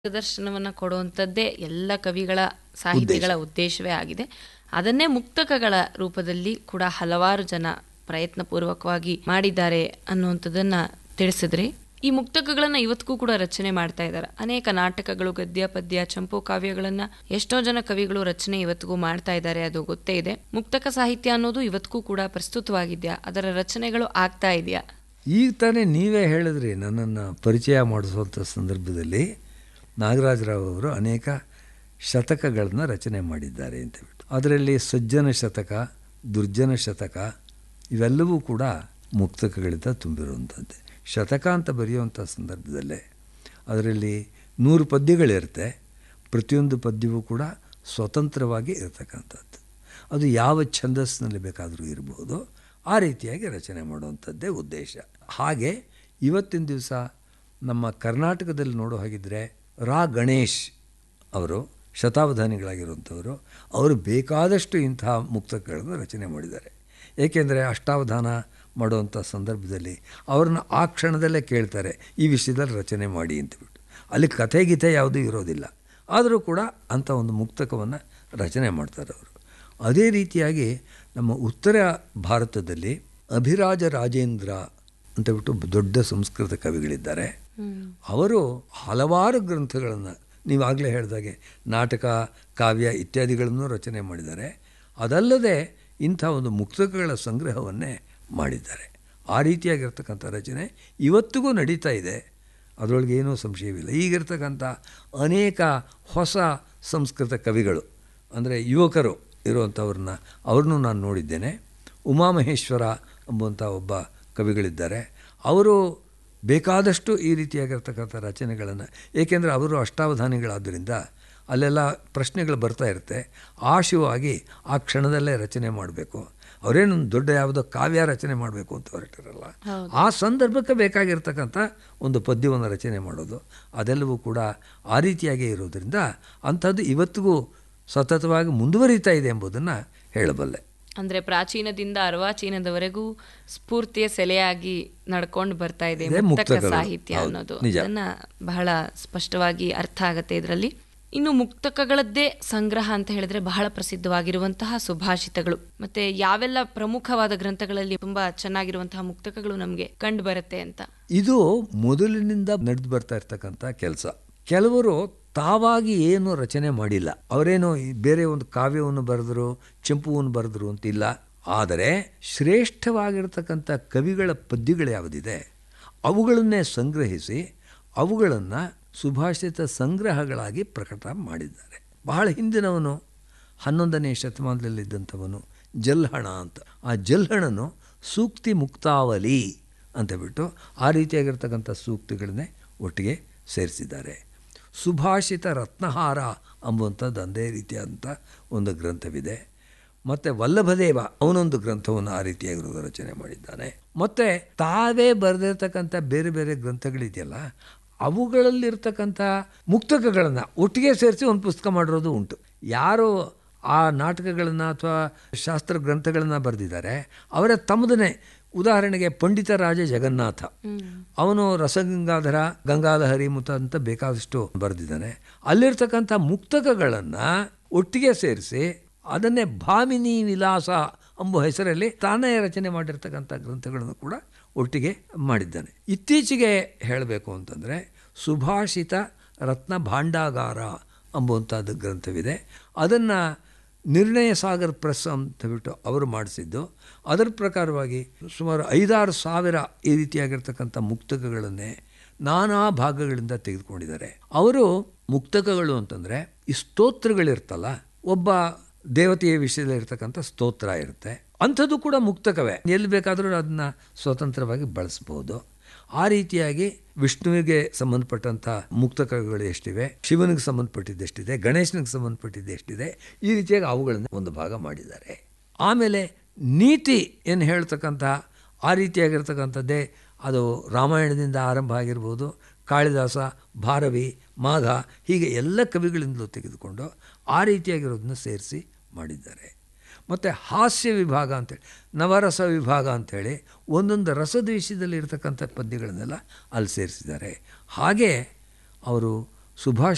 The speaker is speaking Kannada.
ಮಾರ್ಗದರ್ಶನವನ್ನು ಕೊಡುವಂಥದ್ದೇ ಎಲ್ಲ ಕವಿಗಳ ಸಾಹಿತಿಗಳ ಉದ್ದೇಶವೇ ಆಗಿದೆ. ಅದನ್ನೇ ಮುಕ್ತಕಗಳ ರೂಪದಲ್ಲಿ ಕೂಡ ಹಲವಾರು ಜನ ಪ್ರಯತ್ನಪೂರ್ವಕವಾಗಿ ಮಾಡಿದ್ದಾರೆ ಅನ್ನುವಂಥದ್ದನ್ನ ತಿಳಿಸಿದ್ರಿ. ಈ ಮುಕ್ತಕಗಳನ್ನ ಇವತ್ತಿಗೂ ಕೂಡ ರಚನೆ ಮಾಡ್ತಾ ಇದ್ದಾರೆ. ಅನೇಕ ನಾಟಕಗಳು, ಗದ್ಯ, ಪದ್ಯ, ಚಂಪು ಕಾವ್ಯಗಳನ್ನ ಎಷ್ಟೋ ಜನ ಕವಿಗಳು ರಚನೆ ಇವತ್ತಿಗೂ ಮಾಡ್ತಾ ಇದ್ದಾರೆ, ಅದು ಗೊತ್ತೇ ಇದೆ. ಮುಕ್ತಕ ಸಾಹಿತ್ಯ ಅನ್ನೋದು ಇವತ್ತಿಗೂ ಕೂಡ ಪ್ರಸ್ತುತವಾಗಿದ್ಯಾ? ಅದರ ರಚನೆಗಳು ಆಗ್ತಾ ಇದೆಯಾ? ಈಗ ತಾನೇ ನೀವೇ ಹೇಳಿದ್ರಿ, ನನ್ನನ್ನು ಪರಿಚಯ ಮಾಡಿಸುವಂಥ ಸಂದರ್ಭದಲ್ಲಿ ನಾಗರಾಜರಾವ್ ಅವರು ಅನೇಕ ಶತಕಗಳನ್ನು ರಚನೆ ಮಾಡಿದ್ದಾರೆ ಅಂತ ಬಿಟ್ಟು. ಅದರಲ್ಲಿ ಸಜ್ಜನ ಶತಕ, ದುರ್ಜನ ಶತಕ ಇವೆಲ್ಲವೂ ಕೂಡ ಮುಕ್ತಕಗಳಿಂದ ತುಂಬಿರುವಂಥದ್ದೇ. ಶತಕ ಅಂತ ಬರೆಯುವಂಥ ಸಂದರ್ಭದಲ್ಲೇ ಅದರಲ್ಲಿ 100 ಪದ್ಯಗಳಿರುತ್ತೆ. ಪ್ರತಿಯೊಂದು ಪದ್ಯವೂ ಕೂಡ ಸ್ವತಂತ್ರವಾಗಿ ಇರತಕ್ಕಂಥದ್ದು. ಅದು ಯಾವ ಛಂದಸ್ಸಿನಲ್ಲಿ ಬೇಕಾದರೂ ಇರಬಹುದು. ಆ ರೀತಿಯಾಗಿ ರಚನೆ ಮಾಡುವಂಥದ್ದೇ ಉದ್ದೇಶ. ಹಾಗೆ ಇವತ್ತಿನ ದಿವಸ ನಮ್ಮ ಕರ್ನಾಟಕದಲ್ಲಿ ನೋಡೋ ಹಾಗಿದ್ದರೆ ರಾ ಗಣೇಶ್ ಅವರು ಶತಾವಧಾನಿಗಳಾಗಿರುವಂಥವರು, ಅವರು ಬೇಕಾದಷ್ಟು ಇಂತಹ ಮುಕ್ತಕಗಳನ್ನು ರಚನೆ ಮಾಡಿದ್ದಾರೆ. ಏಕೆಂದರೆ ಅಷ್ಟಾವಧಾನ ಮಾಡುವಂಥ ಸಂದರ್ಭದಲ್ಲಿ ಅವ್ರನ್ನ ಆ ಕ್ಷಣದಲ್ಲೇ ಕೇಳ್ತಾರೆ, ಈ ವಿಷಯದಲ್ಲಿ ರಚನೆ ಮಾಡಿ ಅಂತಬಿಟ್ಟು. ಅಲ್ಲಿ ಕಥೆ ಗೀತೆ ಯಾವುದೂ ಇರೋದಿಲ್ಲ, ಆದರೂ ಕೂಡ ಅಂಥ ಒಂದು ಮುಕ್ತಕವನ್ನು ರಚನೆ ಮಾಡ್ತಾರೆ ಅವರು. ಅದೇ ರೀತಿಯಾಗಿ ನಮ್ಮ ಉತ್ತರ ಭಾರತದಲ್ಲಿ ಅಭಿರಾಜ ರಾಜೇಂದ್ರ ಅಂತಬಿಟ್ಟು ದೊಡ್ಡ ಸಂಸ್ಕೃತ ಕವಿಗಳಿದ್ದಾರೆ. ಅವರು ಹಲವಾರು ಗ್ರಂಥಗಳನ್ನು, ನೀವಾಗಲೇ ಹೇಳಿದಾಗೆ ನಾಟಕ, ಕಾವ್ಯ ಇತ್ಯಾದಿಗಳನ್ನು ರಚನೆ ಮಾಡಿದ್ದಾರೆ. ಅದಲ್ಲದೆ ಇಂಥ ಒಂದು ಮುಕ್ತಕಗಳ ಸಂಗ್ರಹವನ್ನೇ ಮಾಡಿದ್ದಾರೆ. ಆ ರೀತಿಯಾಗಿರ್ತಕ್ಕಂಥ ರಚನೆ ಇವತ್ತಿಗೂ ನಡೀತಾ ಇದೆ, ಅದರೊಳಗೆ ಏನೂ ಸಂಶಯವಿಲ್ಲ. ಈಗಿರ್ತಕ್ಕಂಥ ಅನೇಕ ಹೊಸ ಸಂಸ್ಕೃತ ಕವಿಗಳು, ಅಂದರೆ ಯುವಕರು ಅವ್ರನ್ನೂ ನಾನು ನೋಡಿದ್ದೇನೆ. ಉಮಾಮಹೇಶ್ವರ ಎಂಬುವಂಥ ಒಬ್ಬ ಕವಿಗಳಿದ್ದಾರೆ. ಅವರು ಬೇಕಾದಷ್ಟು ಈ ರೀತಿಯಾಗಿರ್ತಕ್ಕಂಥ ರಚನೆಗಳನ್ನು, ಏಕೆಂದರೆ ಅವರು ಅಷ್ಟಾವಧಾನಿಗಳಾದ್ದರಿಂದ ಅಲ್ಲೆಲ್ಲ ಪ್ರಶ್ನೆಗಳು ಬರ್ತಾ ಇರುತ್ತೆ, ಆಶುವಾಗಿ ಆ ಕ್ಷಣದಲ್ಲೇ ರಚನೆ ಮಾಡಬೇಕು. ಅವರೇನು ದೊಡ್ಡ ಯಾವುದೋ ಕಾವ್ಯ ರಚನೆ ಮಾಡಬೇಕು ಅಂತ ಹೊರಟಿರಲ್ಲ, ಆ ಸಂದರ್ಭಕ್ಕೆ ಬೇಕಾಗಿರ್ತಕ್ಕಂಥ ಒಂದು ಪದ್ಯವನ್ನು ರಚನೆ ಮಾಡೋದು, ಅದೆಲ್ಲವೂ ಕೂಡ ಆ ರೀತಿಯಾಗೇ ಇರೋದರಿಂದ ಅಂಥದ್ದು ಇವತ್ತಿಗೂ ಸತತವಾಗಿ ಮುಂದುವರಿತಾ ಇದೆ ಎಂಬುದನ್ನು ಹೇಳಬಲ್ಲೆ. ಅಂದರೆ ಪ್ರಾಚೀನದಿಂದ ಅರ್ವಾಚೀನದವರೆಗೂ ಸ್ಫೂರ್ತಿಯ ಸೆಲೆಯಾಗಿ ನಡ್ಕೊಂಡು ಬರ್ತಾ ಇದೆ ಮುಕ್ತಕ ಸಾಹಿತ್ಯ ಅನ್ನೋದು. ಅದನ್ನು ಬಹಳ ಸ್ಪಷ್ಟವಾಗಿ ಅರ್ಥ ಆಗತ್ತೆ ಇದರಲ್ಲಿ. ಇನ್ನು ಮುಕ್ತಕಗಳದ್ದೇ ಸಂಗ್ರಹ ಅಂತ ಹೇಳಿದ್ರೆ ಬಹಳ ಪ್ರಸಿದ್ಧವಾಗಿರುವಂತಹ ಸುಭಾಷಿತಗಳು, ಮತ್ತೆ ಯಾವೆಲ್ಲ ಪ್ರಮುಖವಾದ ಗ್ರಂಥಗಳಲ್ಲಿ ತುಂಬಾ ಚೆನ್ನಾಗಿರುವಂತಹ ಮುಕ್ತಕಗಳು ನಮಗೆ ಕಂಡು ಬರುತ್ತೆ ಅಂತ. ಇದು ಮೊದಲಿನಿಂದ ನಡೆದು ಬರ್ತಾ ಇರ್ತಕ್ಕಂಥ ಕೆಲಸ. ಕೆಲವರು ತಾವಾಗಿ ಏನು ರಚನೆ ಮಾಡಿಲ್ಲ, ಅವರೇನೋ ಬೇರೆ ಒಂದು ಕಾವ್ಯವನ್ನು ಬರೆದರು, ಚಂಪುವನ್ನು ಬರೆದರು ಅಂತಿಲ್ಲ. ಆದರೆ ಶ್ರೇಷ್ಠವಾಗಿರ್ತಕ್ಕಂಥ ಕವಿಗಳ ಪದ್ಯಗಳು ಯಾವುದಿದೆ ಅವುಗಳನ್ನೇ ಸಂಗ್ರಹಿಸಿ ಅವುಗಳನ್ನು ಸುಭಾಷಿತ ಸಂಗ್ರಹಗಳಾಗಿ ಪ್ರಕಟ ಮಾಡಿದ್ದಾರೆ. ಬಹಳ ಹಿಂದಿನವನು 11ನೇ ಶತಮಾನದಲ್ಲಿದ್ದಂಥವನು ಜಲ್ಹಣ ಅಂತ. ಆ ಜಲ್ಹಣನು ಸೂಕ್ತಿ ಮುಕ್ತಾವಲಿ ಅಂತ ಬಿಟ್ಟು ಆ ರೀತಿಯಾಗಿರ್ತಕ್ಕಂಥ ಸೂಕ್ತಿಗಳನ್ನೇ ಒಟ್ಟಿಗೆ ಸೇರಿಸಿದ್ದಾರೆ. ಸುಭಾಷಿತ ರತ್ನಹಾರ ಎಂಬುವಂಥದ್ದು ಒಂದೇ ರೀತಿಯಾದಂಥ ಒಂದು ಗ್ರಂಥವಿದೆ. ಮತ್ತು ವಲ್ಲಭದೇವ ಅವನೊಂದು ಗ್ರಂಥವನ್ನು ಆ ರೀತಿಯಾಗಿರೋದು ರಚನೆ ಮಾಡಿದ್ದಾನೆ. ಮತ್ತು ತಾವೇ ಬರೆದಿರ್ತಕ್ಕಂಥ ಬೇರೆ ಬೇರೆ ಗ್ರಂಥಗಳಿದೆಯಲ್ಲ, ಅವುಗಳಲ್ಲಿರ್ತಕ್ಕಂಥ ಮುಕ್ತಕಗಳನ್ನು ಒಟ್ಟಿಗೆ ಸೇರಿಸಿ ಒಂದು ಪುಸ್ತಕ ಮಾಡಿರೋದು ಉಂಟು. ಯಾರು ಆ ನಾಟಕಗಳನ್ನು ಅಥವಾ ಶಾಸ್ತ್ರ ಗ್ರಂಥಗಳನ್ನು ಬರೆದಿದ್ದಾರೆ ಅವರ ತಮ್ಮದನ್ನೇ. ಉದಾಹರಣೆಗೆ ಪಂಡಿತ ರಾಜ ಜಗನ್ನಾಥ, ಅವನು ರಸಗಂಗಾಧರ, ಗಂಗಾಧರಿ ಅಂತ ಬೇಕಾದಷ್ಟು ಬರೆದಿದ್ದಾನೆ. ಅಲ್ಲಿರ್ತಕ್ಕಂಥ ಮುಕ್ತಕಗಳನ್ನು ಒಟ್ಟಿಗೆ ಸೇರಿಸಿ ಅದನ್ನೇ ಭಾಮಿನಿ ವಿಲಾಸ ಎಂಬ ಹೆಸರಲ್ಲಿ ತಾನೇ ರಚನೆ ಮಾಡಿರ್ತಕ್ಕಂಥ ಗ್ರಂಥಗಳನ್ನು ಕೂಡ ಒಟ್ಟಿಗೆ ಮಾಡಿದ್ದಾನೆ. ಇತ್ತೀಚೆಗೆ ಹೇಳಬೇಕು ಅಂತಂದರೆ ಸುಭಾಷಿತ ರತ್ನ ಭಾಂಡಾಗಾರ ಎಂಬುವಂಥದ್ದು ಗ್ರಂಥವಿದೆ. ಅದನ್ನು ನಿರ್ಣಯ ಸಾಗರ್ ಪ್ರೆಸ್ ಅಂತ ಬಿಟ್ಟು ಅವರು ಮಾಡಿಸಿದ್ದು. ಅದರ ಪ್ರಕಾರವಾಗಿ ಸುಮಾರು 5-6 ಸಾವಿರ ಈ ರೀತಿಯಾಗಿರ್ತಕ್ಕಂಥ ಮುಕ್ತಕಗಳನ್ನೇ ನಾನಾ ಭಾಗಗಳಿಂದ ತೆಗೆದುಕೊಂಡಿದ್ದಾರೆ. ಅವರು ಮುಕ್ತಕಗಳು ಅಂತಂದರೆ ಈ ಸ್ತೋತ್ರಗಳಿರ್ತಲ್ಲ, ಒಬ್ಬ ದೇವತೆಯ ವಿಷಯದಲ್ಲಿ ಇರ್ತಕ್ಕಂಥ ಸ್ತೋತ್ರ ಇರುತ್ತೆ, ಅಂಥದ್ದು ಕೂಡ ಮುಕ್ತಕವೇ. ಎಲ್ಲಿ ಬೇಕಾದರೂ ಅದನ್ನು ಸ್ವತಂತ್ರವಾಗಿ ಬಳಸ್ಬೋದು. ಆ ರೀತಿಯಾಗಿ ವಿಷ್ಣುವಿಗೆ ಸಂಬಂಧಪಟ್ಟಂಥ ಮುಕ್ತಕಗಳು ಎಷ್ಟಿವೆ, ಶಿವನಿಗೆ ಸಂಬಂಧಪಟ್ಟಿದ್ದೆಷ್ಟಿದೆ, ಗಣೇಶನಿಗೆ ಸಂಬಂಧಪಟ್ಟಿದ್ದು ಎಷ್ಟಿದೆ, ಈ ರೀತಿಯಾಗಿ ಅವುಗಳನ್ನು ಒಂದು ಭಾಗ ಮಾಡಿದ್ದಾರೆ. ಆಮೇಲೆ ನೀತಿ ಏನು ಹೇಳ್ತಕ್ಕಂಥ ಆ ರೀತಿಯಾಗಿರ್ತಕ್ಕಂಥದ್ದೇ ಅದು ರಾಮಾಯಣದಿಂದ ಆರಂಭ ಆಗಿರ್ಬೋದು, ಕಾಳಿದಾಸ, ಭಾರವಿ, ಮಾಘ, ಹೀಗೆ ಎಲ್ಲ ಕವಿಗಳಿಂದಲೂ ತೆಗೆದುಕೊಂಡು ಆ ರೀತಿಯಾಗಿರೋದನ್ನ ಸೇರಿಸಿ ಮಾಡಿದ್ದಾರೆ. ಮತ್ತು ಹಾಸ್ಯ ವಿಭಾಗ ಅಂತೇಳಿ, ನವರಸ ವಿಭಾಗ ಅಂಥೇಳಿ ಒಂದೊಂದು ರಸದ ವಿಷಯದಲ್ಲಿ ಇರ್ತಕ್ಕಂಥ ಪದ್ಯಗಳನ್ನೆಲ್ಲ ಅಲ್ಲಿ ಸೇರಿಸಿದ್ದಾರೆ. ಹಾಗೆ ಅವರು ಸುಭಾಷಿತ